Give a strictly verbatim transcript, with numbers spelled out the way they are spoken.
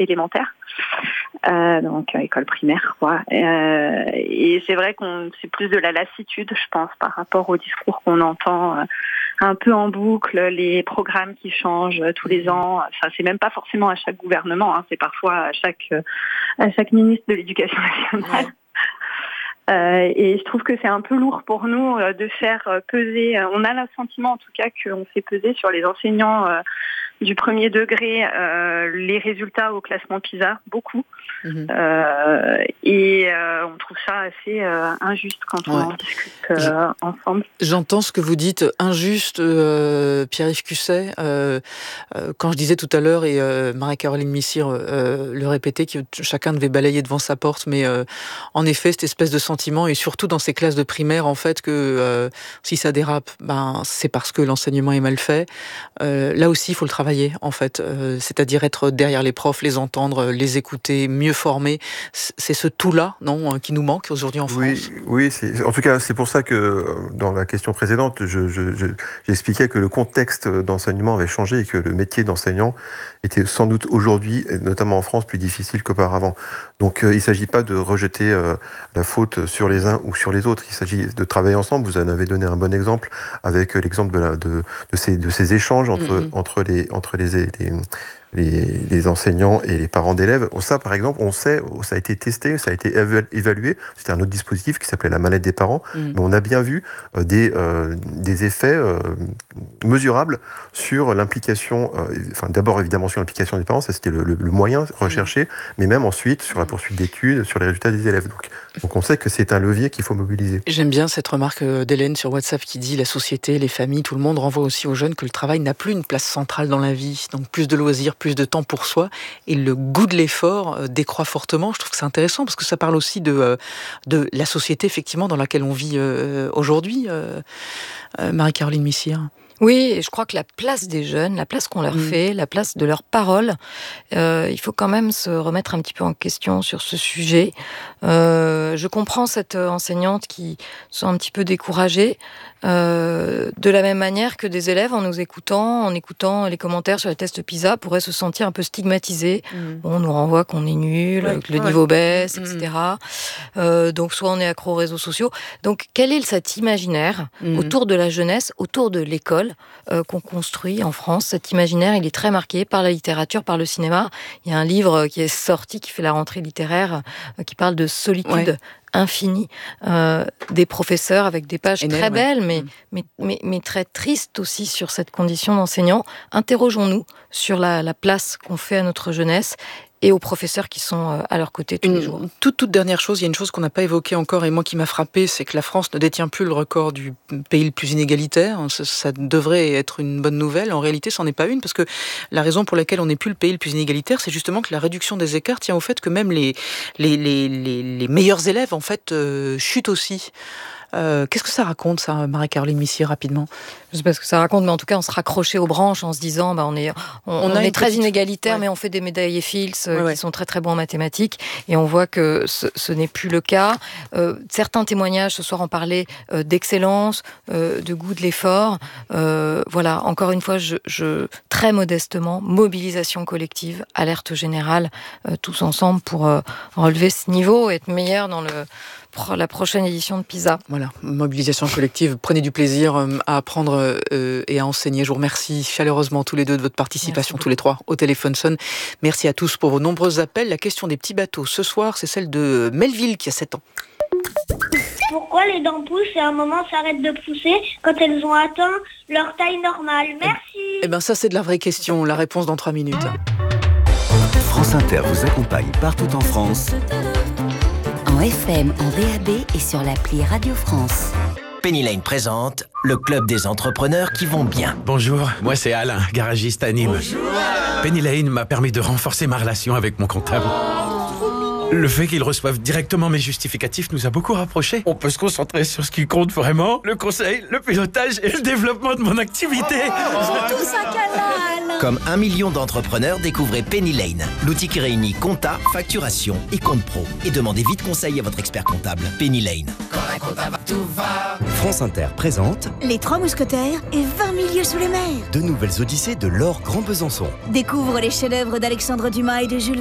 élémentaire, euh, donc euh, école primaire, quoi. Euh, et c'est vrai qu'on c'est plus de la lassitude, je pense, par rapport au discours qu'on entend euh, un peu en boucle, les programmes qui changent tous les ans. Enfin, c'est même pas forcément à chaque gouvernement, hein, c'est parfois à chaque à chaque ministre de l'Éducation nationale. Ouais. Euh, et je trouve que c'est un peu lourd pour nous euh, de faire euh, peser. Euh, on a le sentiment, en tout cas, qu'on fait peser sur les enseignants euh, du premier degré euh, les résultats au classement PISA, beaucoup. Mmh. Euh, et euh, on trouve ça assez euh, injuste quand on ouais. en discute euh, Je, ensemble. J'entends ce que vous dites, injuste, euh, Pierre-Yves Cusset. Euh, euh, quand je disais tout à l'heure, et euh, Marie-Caroline Missire euh, le répétait, que chacun devait balayer devant sa porte, mais euh, en effet, cette espèce de sentiment, et surtout dans ces classes de primaire, en fait, que euh, si ça dérape, ben, c'est parce que l'enseignement est mal fait. Euh, là aussi, il faut le travailler, en fait. Euh, c'est-à-dire être derrière les profs, les entendre, les écouter, mieux formés. C'est ce tout-là, non, qui nous manque aujourd'hui en France. Oui, oui c'est, en tout cas, c'est pour ça que dans la question précédente, je, je, je, j'expliquais que le contexte d'enseignement avait changé et que le métier d'enseignant était sans doute aujourd'hui, notamment en France, plus difficile qu'auparavant. Donc, euh, il ne s'agit pas de rejeter euh, la faute sur les uns ou sur les autres. Il s'agit de travailler ensemble. Vous en avez donné un bon exemple avec l'exemple de, la, de, de, ces, de ces échanges entre, mm-hmm. entre, les, entre les, les, les, les enseignants et les parents d'élèves. Ça, par exemple, on sait, ça a été testé, ça a été évalué. C'était un autre dispositif qui s'appelait la mallette des parents. Mm. Mais on a bien vu euh, des, euh, des effets euh, mesurables sur l'implication, euh, enfin d'abord évidemment sur l'implication des parents, ça c'était le, le, le moyen recherché, mm. mais même ensuite sur la poursuite d'études, sur les résultats des élèves. Donc, donc on sait que c'est un levier qu'il faut mobiliser. J'aime bien cette remarque d'Hélène sur WhatsApp qui dit la société, les familles, tout le monde renvoie aussi aux jeunes que le travail n'a plus une place centrale dans la vie. Donc plus de loisirs, plus de temps pour soi, et le goût de l'effort euh, décroît fortement. Je trouve que c'est intéressant parce que ça parle aussi de, euh, de la société effectivement dans laquelle on vit euh, aujourd'hui. Euh, euh, Marie-Caroline Missire. Oui, et je crois que la place des jeunes, la place qu'on leur mmh. fait, la place de leurs paroles, euh, il faut quand même se remettre un petit peu en question sur ce sujet. Euh, je comprends cette enseignante qui sont un petit peu découragée, euh, de la même manière que des élèves, en nous écoutant, en écoutant les commentaires sur les tests PISA, pourraient se sentir un peu stigmatisés. Mmh. On nous renvoie qu'on est nul, ouais, que le ouais. niveau baisse, mmh. et cetera. Euh, donc soit on est accro aux réseaux sociaux. Donc quel est cet imaginaire mmh. autour de la jeunesse, autour de l'école, Euh, qu'on construit en France? Cet imaginaire, il est très marqué par la littérature, par le cinéma. Il y a un livre qui est sorti, qui fait la rentrée littéraire, euh, qui parle de solitude ouais. infinie, euh, des professeurs avec des pages Énerve, très belles, ouais. mais, mmh. mais, mais, mais très tristes aussi sur cette condition d'enseignant. Interrogeons-nous sur la, la place qu'on fait à notre jeunesse et aux professeurs qui sont à leur côté tous une les jours. Toute, toute dernière chose, il y a une chose qu'on n'a pas évoquée encore et moi qui m'a frappée, c'est que la France ne détient plus le record du pays le plus inégalitaire. Ça, ça devrait être une bonne nouvelle. En réalité, c'en est pas une parce que la raison pour laquelle on n'est plus le pays le plus inégalitaire, c'est justement que la réduction des écarts tient au fait que même les, les, les, les, les meilleurs élèves en fait, euh, chutent aussi. Euh, qu'est-ce que ça raconte, ça, Marie-Caroline Missire, rapidement? Je sais pas ce que ça raconte, mais en tout cas, on se raccrochait aux branches en se disant, bah, on est, on, on, on est très petite... inégalitaire, ouais. mais on fait des médaillés Fields euh, ouais, qui ouais. sont très très bons en mathématiques, et on voit que ce, ce n'est plus le cas. Euh, certains témoignages ce soir en parlaient euh, d'excellence, euh, de goût de l'effort. Euh, voilà, encore une fois, je, je très modestement, mobilisation collective, alerte générale, euh, tous ensemble pour euh, relever ce niveau et être meilleur dans le la prochaine édition de PISA. Voilà, mobilisation collective. Prenez du plaisir à apprendre euh, et à enseigner. Je vous remercie chaleureusement tous les deux de votre participation, tous les trois, au téléphone sonne. Merci à tous pour vos nombreux appels. La question des petits bateaux ce soir, c'est celle de Melville qui a sept ans. Pourquoi les dents poussent et à un moment s'arrêtent de pousser quand elles ont atteint leur taille normale? Merci. Eh bien ça, c'est de la vraie question. La réponse dans trois minutes. France Inter vous accompagne partout en France. En F M, en D A B et sur l'appli Radio France. Penny Lane présente le club des entrepreneurs qui vont bien. Bonjour, moi c'est Alain, garagiste à Nîmes. Bonjour. Penny Lane m'a permis de renforcer ma relation avec mon comptable. Le fait qu'ils reçoivent directement mes justificatifs nous a beaucoup rapprochés. On peut se concentrer sur ce qui compte vraiment, le conseil, le pilotage et le développement de mon activité. C'est tout ça qu'elle a, Alain. Comme un million d'entrepreneurs, découvrez Penny Lane, l'outil qui réunit compta, facturation et compte pro. Et demandez vite conseil à votre expert comptable. Penny Lane. Quand un comptable, tout va. France Inter présente Les Trois Mousquetaires et vingt mille lieues sous les mers. Deux nouvelles odyssées de Laure Grand Besançon. Découvre les chefs-d'œuvre d'Alexandre Dumas et de Jules